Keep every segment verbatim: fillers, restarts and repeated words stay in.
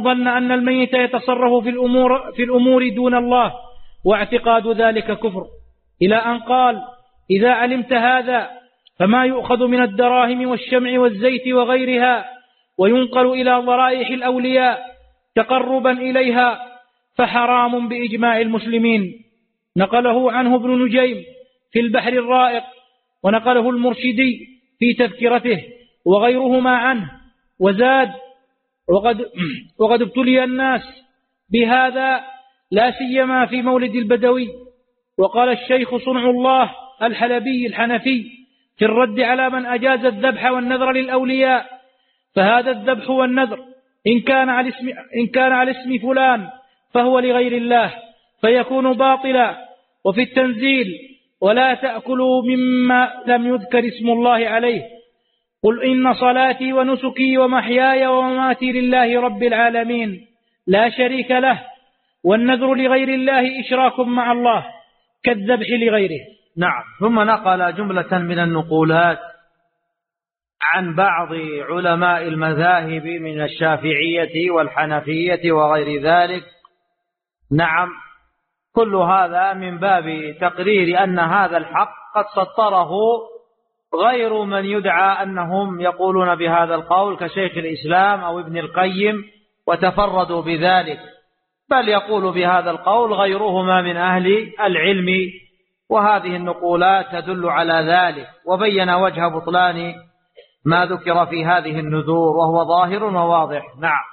ظن أن الميت يتصرف في الأمور, في الأمور دون الله، واعتقاد ذلك كفر، إلى أن قال: إذا علمت هذا فما يؤخذ من الدراهم والشمع والزيت وغيرها وينقل إلى ضرائح الأولياء تقربا إليها فحرام بإجماع المسلمين. نقله عنه ابن نجيم في البحر الرائق، ونقله المرشدي في تذكرته وغيرهما عنه، وزاد: وقد, وقد ابتلي الناس بهذا لا سيما في مولد البدوي. وقال الشيخ صنع الله الحلبي الحنفي في الرد على من أجاز الذبح والنذر للأولياء: فهذا الذبح والنذر إن كان على اسم, إن كان على اسم فلان فهو لغير الله فيكون باطلا. وفي التنزيل: ولا تأكلوا مما لم يذكر اسم الله عليه، قل إن صلاتي ونسكي ومحياي ومماتي لله رب العالمين لا شريك له، والنذر لغير الله إشراك مع الله كالذبح لغيره. نعم. ثم نقل جملة من النقولات عن بعض علماء المذاهب من الشافعية والحنفية وغير ذلك. نعم، كل هذا من باب تقرير أن هذا الحق قد سطره غير من يدعى أنهم يقولون بهذا القول كشيخ الإسلام أو ابن القيم وتفردوا بذلك، بل يقول بهذا القول غيرهما من أهل العلم، وهذه النقولات تدل على ذلك، وبين وجه بطلان ما ذكر في هذه النذور وهو ظاهر وواضح. نعم.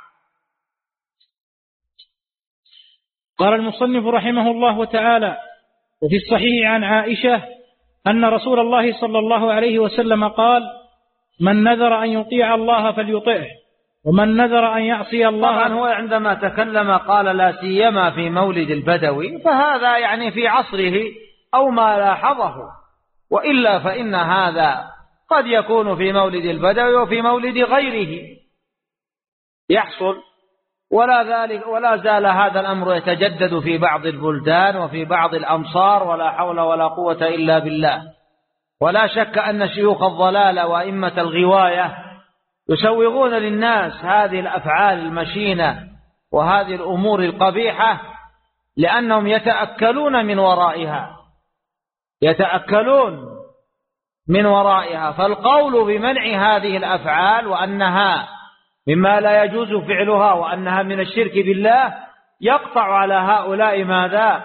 قال المصنف رحمه الله تعالى: وفي الصحيح عن عائشة أن رسول الله صلى الله عليه وسلم قال: من نذر أن يطيع الله فليطعه، ومن نذر أن يعصي الله. طبعا هو عندما تكلم قال لا سيما في مولد البدوي، فهذا يعني في عصره أو ما لاحظه، وإلا فإن هذا قد يكون في مولد البدوي وفي مولد غيره يحصل، ولا ذلك ولا زال هذا الأمر يتجدد في بعض البلدان وفي بعض الأمصار، ولا حول ولا قوة إلا بالله. ولا شك أن شيوخ الضلال وإمة الغواية يسوغون للناس هذه الأفعال المشينة وهذه الأمور القبيحة لأنهم يتأكلون من ورائها يتأكلون من ورائها فالقول بمنع هذه الأفعال وأنها مما لا يجوز فعلها وأنها من الشرك بالله يقطع على هؤلاء ماذا؟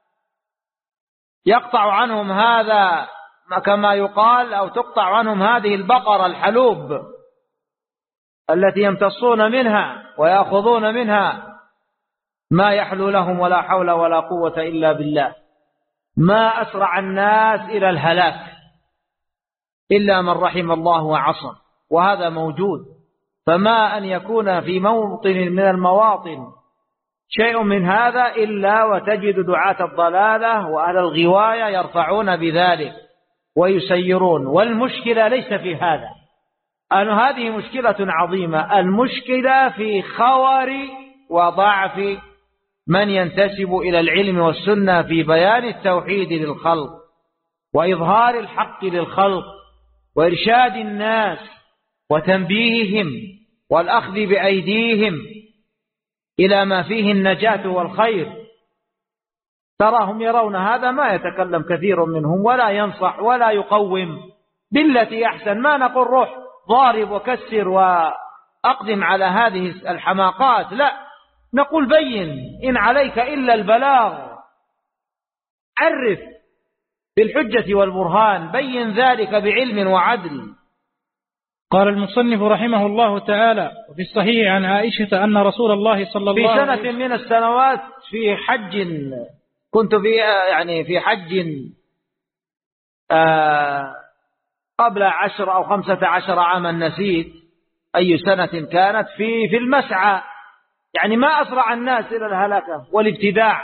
يقطع عنهم هذا كما يقال، أو تقطع عنهم هذه البقرة الحلوب التي يمتصون منها ويأخذون منها ما يحلو لهم، ولا حول ولا قوة إلا بالله. ما أسرع الناس إلى الهلاك إلا من رحم الله وعصم، وهذا موجود. فما أن يكون في موطن من المواطن شيء من هذا إلا وتجد دعاة الضلالة وأهل الغواية يرفعون بذلك ويسيرون. والمشكلة ليس في هذا، أن هذه مشكلة عظيمة، المشكلة في خور وضعف من ينتسب إلى العلم والسنة في بيان التوحيد للخلق وإظهار الحق للخلق وإرشاد الناس وتنبيههم والأخذ بأيديهم إلى ما فيه النجاة والخير. تراهم يرون هذا ما يتكلم كثير منهم ولا ينصح ولا يقوم بالتي أحسن. ما نقول روح ضارب وكسر وأقدم على هذه الحماقات، لا، نقول بين، إن عليك إلا البلاغ، عرف بالحجة والبرهان، بين ذلك بعلم وعدل. قال المصنف رحمه الله تعالى: وفي الصحيح عن عائشة أن رسول الله صلى الله عليه وسلم في سنة من السنوات في حج، كنت في يعني في حج آه قبل عشر أو خمسة عشر عاما، نسيت أي سنة كانت، في في المسعى، يعني ما أسرع الناس إلى الهلكة والابتداع،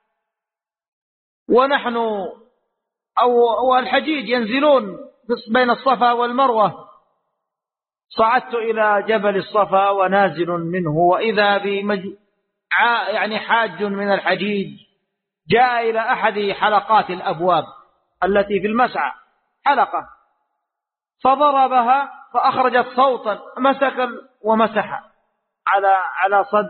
ونحن أو والحجيج ينزلون بين الصفا والمروة. صعدت إلى جبل الصفا ونازل منه، وإذا بمج... يعني حاج من الحجيج جاء إلى أحد حلقات الأبواب التي في المسعى، حلقة، فضربها فأخرجت صوتا، مسك ومسح على على صدر